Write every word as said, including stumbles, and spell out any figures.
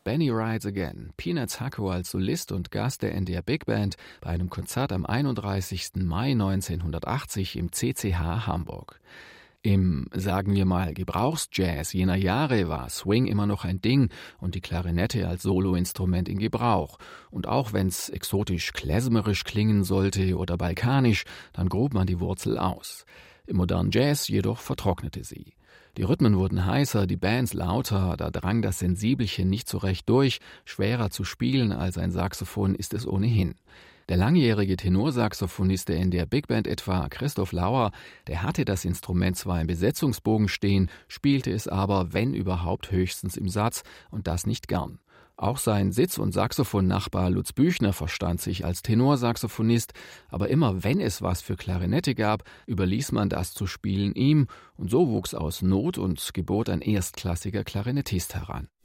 Benny Rides Again, Peanuts Hacko als Solist und Gast der N D R Big Band bei einem Konzert am einunddreißigsten Mai neunzehnhundertachtzig im C C H Hamburg. Im, sagen wir mal, Gebrauchsjazz jener Jahre war Swing immer noch ein Ding und die Klarinette als Soloinstrument in Gebrauch. Und auch wenn's exotisch klezmerisch klingen sollte oder balkanisch, dann grub man die Wurzel aus. Im modernen Jazz jedoch vertrocknete sie. Die Rhythmen wurden heißer, die Bands lauter, da drang das Sensibelchen nicht so recht durch, schwerer zu spielen als ein Saxophon ist es ohnehin. Der langjährige Tenorsaxophonist der N D R Big Band etwa, Christoph Lauer, der hatte das Instrument zwar im Besetzungsbogen stehen, spielte es aber, wenn überhaupt, höchstens im Satz und das nicht gern. Auch sein Sitz- und Saxophonnachbar Lutz Büchner verstand sich als Tenorsaxophonist, aber immer wenn es was für Klarinette gab, überließ man das zu spielen ihm und so wuchs aus Not und gebot ein erstklassiger Klarinettist heran.